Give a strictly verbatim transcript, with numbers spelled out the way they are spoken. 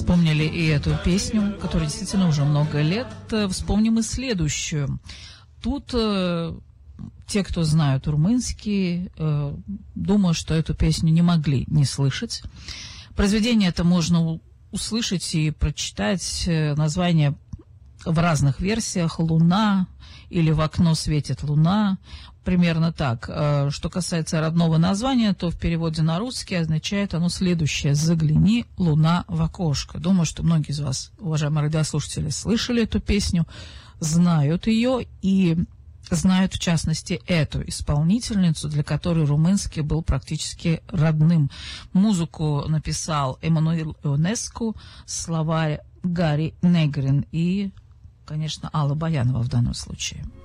вспомнили и эту песню, которая действительно уже много лет. Вспомним и следующую. Тут э, те, кто знают румынский, э, думаю, что эту песню не могли не слышать. Произведение это можно услышать и прочитать. Название в разных версиях: «Луна» или «В окно светит луна». Примерно так. Что касается родного названия, то в переводе на русский означает оно следующее: «Загляни, луна, в окошко». Думаю, что многие из вас, уважаемые радиослушатели, слышали эту песню, знают ее и знают, в частности, эту исполнительницу, для которой румынский был практически родным. Музыку написал Эммануил Ионеску, слова Гарри Негрин и, конечно, Алла Баянова в данном случае.